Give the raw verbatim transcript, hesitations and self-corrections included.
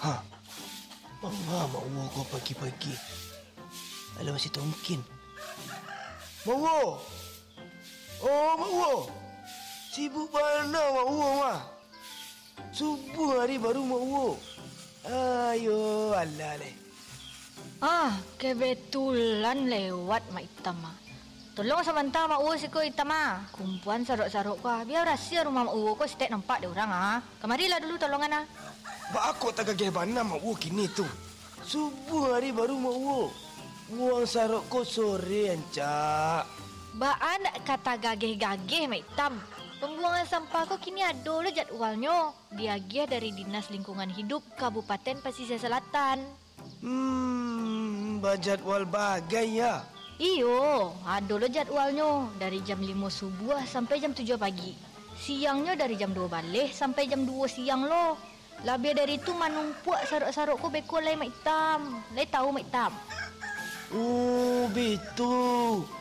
Ha, mana mak Wo kau pagi-pagi? Alah, masih tak mungkin. Mak Wo! Oh, Mak Wo! Sibuk mana Mak Wo, mah? Subuh hari baru Mak Wo. Ayo, alah leh. Ah, kebetulan lewat Mak Itam ah. Tolong sebentar Mak Wo si ko Itam ah. Kumpulan saruk-saruk kau. Biar rahsia rumah Mak Wo kau setiap nampak dia orang ah. Kemarilah dulu tolongan ah. Ba aku tak gagah mana Mak Wo kini tu. Subuh hari baru Mak Wo. Buang saruk kau sore ancak. Baan kata gageh-gageh Mak Itam. Pembuangan sampah kau kini ada lo jadwalnya. Diagih dari Dinas Lingkungan Hidup Kabupaten Pesisir Selatan. Hmm, berjadwal bagai ya. Iyo, ada lo jadwalnya. Dari jam lima subuh sampai jam tujuh pagi. Siangnya dari jam dua balik sampai jam dua siang lo. Lebih dari itu manumpuk saruk-saruk kau beko lai Mak Itam. Lai tahu Mak Itam? Oh, betul.